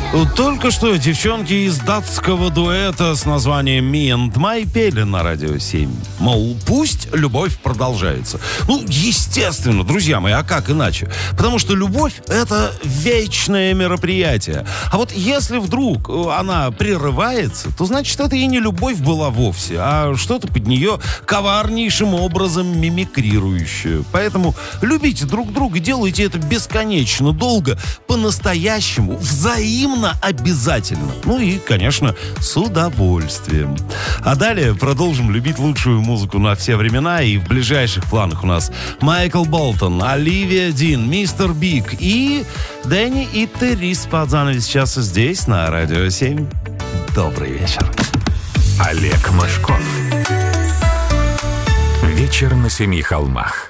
Только что девчонки из датского дуэта с названием Me and My пели на Радио 7. Мол, пусть любовь продолжается. Ну, естественно, друзья мои, а как иначе? Потому что любовь — это вечное мероприятие. А вот если вдруг она прерывается, то значит, это и не любовь была вовсе, а что-то под нее коварнейшим образом мимикрирующее. Поэтому любите друг друга, делайте это бесконечно долго, по-настоящему, взаимно, обязательно. Ну и, конечно, с удовольствием. А далее продолжим любить лучшую музыку на все времена. И в ближайших планах у нас Майкл Болтон, Оливия Дин, Мистер Биг и Дэнни и Террис под занавес часа здесь, на Радио 7. Добрый вечер. Олег Мошков. Вечер на семи холмах.